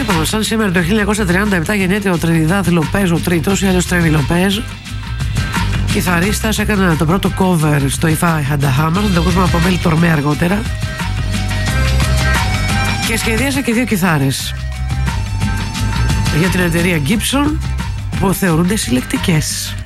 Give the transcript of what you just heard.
είπαμε, σαν σήμερα το 1937 γεννιέται ο Τρινιδάδ Λοπέζ, ο τρίτος, ή άλλος Τρένι Λοπέζ. Κιθαρίστας, έκανε το πρώτο cover στο If I Had a Hammer, θα το ακούσουμε από Μέλη Τορμέ αργότερα. Και σχεδίασε και 2 κιθάρες για την εταιρεία Gibson που θεωρούνται συλλεκτικές.